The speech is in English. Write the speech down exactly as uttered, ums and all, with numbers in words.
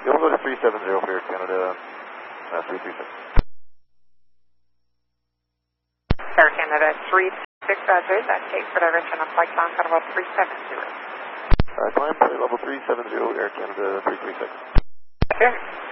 Yeah, we'll go to three seven zero for Air Canada, uh, three three six. Air Canada three six, Roger, that takes for direction of flight plan for about three seven zero. Uh, climb flight level three seven zero, Air Canada three three six. Roger.